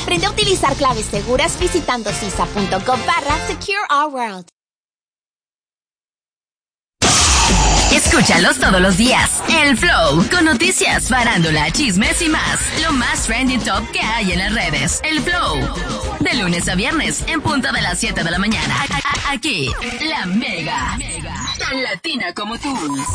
Aprende a utilizar claves seguras visitando cisa.gov/SecureOurWorld. Escúchalos todos los días. El Flow, con noticias, farándula, chismes y más. Lo más trending top que hay en las redes. El Flow, de lunes a viernes, en punto de las 7 de la mañana. Aquí, la Mega, tan latina como tú.